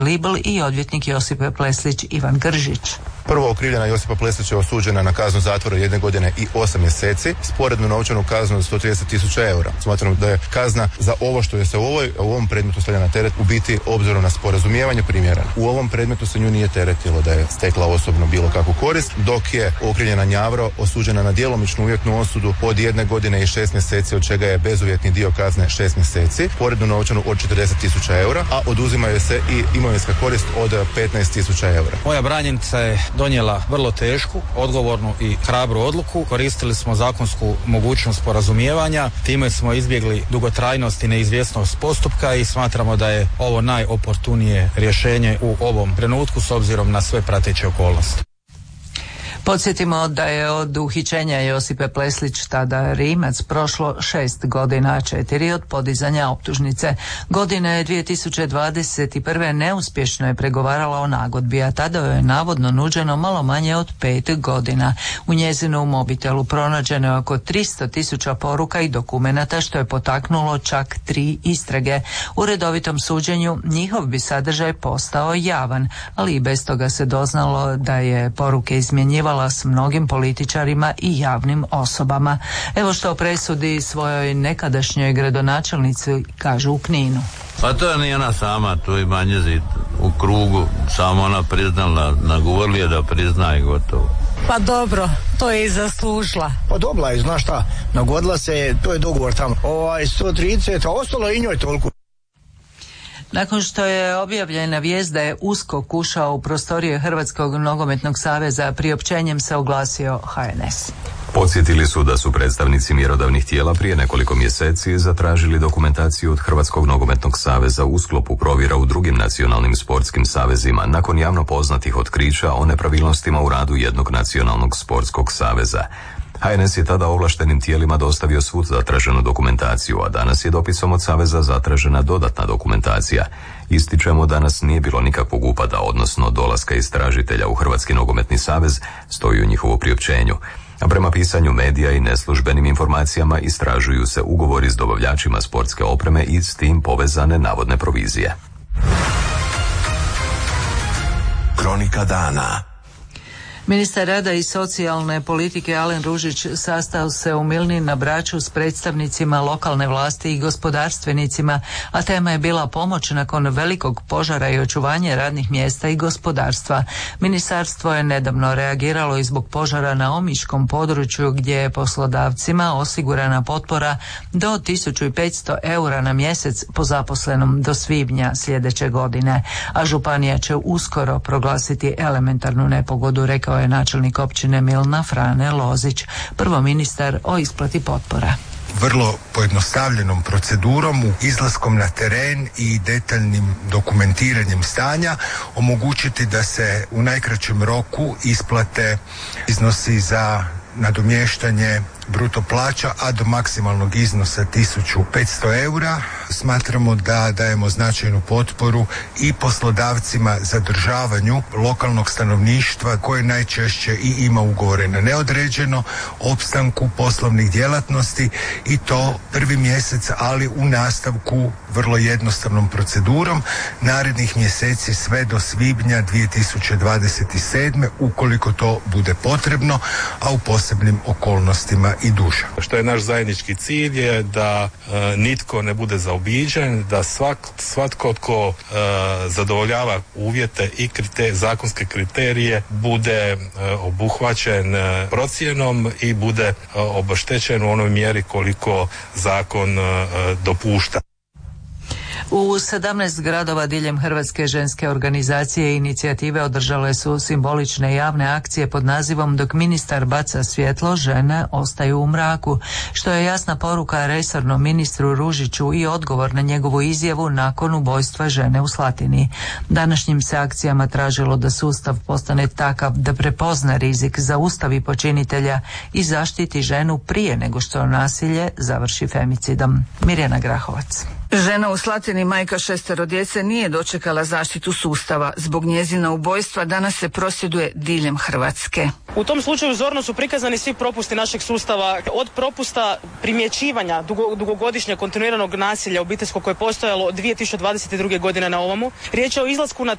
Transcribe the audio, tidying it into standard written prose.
Libl i odvjetnik Josipe Pleslić Ivan Gržić. Prvo okrivljena Josipa Pleslić je osuđena na kaznu zatvora 1 godine i 8 mjeseci, sporednu novčanu kaznu od 130.000 eura. Smatram da je kazna za ovo što je se u ovom predmetu stavlja na teret u biti obzirom na sporazumijevanje primjeren. U ovom predmetu se nju nije teretilo da je stekla osobno bilo kakvu korist, dok je okrivljena Njavro osuđena na djelomičnu uvjetnu osudu od 1 godine i 6 mjeseci, od čega je bezuvjetni dio kazne 6 mjeseci, sporednu novčanu od 40.000 eura, a oduzimaju se i imovinska korist od 15.000 eura. Moja branjenica je donijela vrlo tešku, odgovornu i hrabru odluku. Koristili smo zakonsku mogućnost sporazumijevanja, time smo izbjegli dugotrajnost i neizvjesnost postupka i smatramo da je ovo najoportunije rješenje u ovom trenutku s obzirom na sve prateće okolnosti. Podsjetimo da je od uhićenja Josipe Pleslić, tada Rimac, prošlo 6 godina, 4 od podizanja optužnice. Godine 2021. neuspješno je pregovarala o nagodbi, a tada joj je navodno nuđeno malo manje od 5 godina. U njezinu mobitelu pronađeno je oko 300.000 poruka i dokumenata, što je potaknulo čak 3 istrage. U redovitom suđenju njihov bi sadržaj postao javan, ali i bez toga se doznalo da je poruke izmjenjivala s mnogim političarima i javnim osobama. Evo što o presudi svojoj nekadašnjoj gradonačelnici kažu u Kninu. Pa to nije ona sama, tu ima njezit u krugu, samo ona priznala, nagovorili je da prizna i gotovo. Pa dobro, to je i zaslužila. Pa dobila je, znaš šta, nagodila se, to je dogovor tamo. 130, a ostalo je i njoj toliko. Nakon što je objavljena vijest da je USKOK ušao u prostorije Hrvatskog nogometnog saveza, priopćenjem se oglasio HNS. Podsjetili su da su predstavnici mjerodavnih tijela prije nekoliko mjeseci zatražili dokumentaciju od Hrvatskog nogometnog saveza u sklopu provjera u drugim nacionalnim sportskim savezima nakon javno poznatih otkrića o nepravilnostima u radu jednog nacionalnog sportskog saveza. HNS je tada ovlaštenim tijelima dostavio svu zatraženu dokumentaciju, a danas je dopisom od Saveza zatražena dodatna dokumentacija. Ističemo, danas nije bilo nikakvog upada, odnosno dolaska istražitelja u Hrvatski nogometni savez, stoji u njihovu priopćenju. A prema pisanju medija i neslužbenim informacijama istražuju se ugovori s dobavljačima sportske opreme i s tim povezane navodne provizije. Kronika dana. Ministar rada i socijalne politike Alen Ružić sastao se u Milni na Braču s predstavnicima lokalne vlasti i gospodarstvenicima, a tema je bila pomoć nakon velikog požara i očuvanje radnih mjesta i gospodarstva. Ministarstvo je nedavno reagiralo i zbog požara na omiškom području gdje je poslodavcima osigurana potpora do 1.500 eura na mjesec po zaposlenom do svibnja sljedeće godine, a županija će uskoro proglasiti elementarnu nepogodu, rekao je načelnik općine Milna Frane Lozić. Prvo ministar o isplati potpora. Vrlo pojednostavljenom procedurom, izlaskom na teren i detaljnim dokumentiranjem stanja omogućiti da se u najkraćem roku isplate iznosi za nadomještanje bruto plaća, a do maksimalnog iznosa 1.500 eura. Smatramo da dajemo značajnu potporu i poslodavcima zadržavanju lokalnog stanovništva koje najčešće i ima ugovore na neodređeno, opstanku poslovnih djelatnosti i to prvi mjesec, ali u nastavku vrlo jednostavnom procedurom narednih mjeseci sve do svibnja 2027. ukoliko to bude potrebno, a u posebnim okolnostima i duže. Što je naš zajednički cilj je da nitko ne bude zaobiđen, da svatko tko zadovoljava uvjete i zakonske kriterije bude obuhvaćen procjenom i bude obeštećen u onoj mjeri koliko zakon dopušta. U 17 gradova diljem Hrvatske ženske organizacije i inicijative održale su simbolične javne akcije pod nazivom Dok ministar baca svjetlo, žene ostaju u mraku, što je jasna poruka resornom ministru Ružiću i odgovor na njegovu izjavu nakon ubojstva žene u Slatini. Današnjim se akcijama tražilo da sustav postane takav da prepozna rizik, zaustavi počinitelja i zaštiti ženu prije nego što nasilje završi femicidom. Mirjana Grahovac. Žena u Slatini, majka 6 djece, nije dočekala zaštitu sustava. Zbog njezina ubojstva danas se prosvjeduje diljem Hrvatske. U tom slučaju zorno su prikazani svi propusti našeg sustava, od propusta primjećivanja dugogodišnjeg kontinuiranog nasilja obiteljskog koje je postojalo od 2022. godine na ovomu. Riječ je o izlasku na